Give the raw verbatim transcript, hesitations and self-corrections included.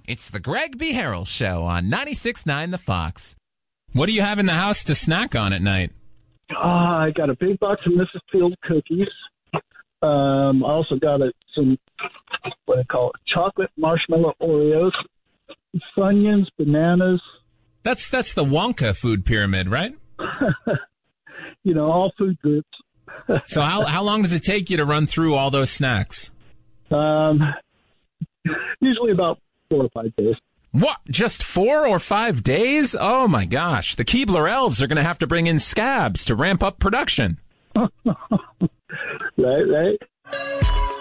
It's the Greg B. Harrell Show on ninety-six point nine The Fox. What do you have in the house to snack on at night? Uh, I got a big box of Missus Field cookies. Um, I also got a, some, what do I call it, chocolate marshmallow Oreos, Funyuns, bananas. That's that's the Wonka food pyramid, right? You know, all food groups. So how how long does it take you to run through all those snacks? Um, usually about four or five days. What? Just four or five days? Oh, my gosh. The Keebler elves are going to have to bring in scabs to ramp up production. Right, right.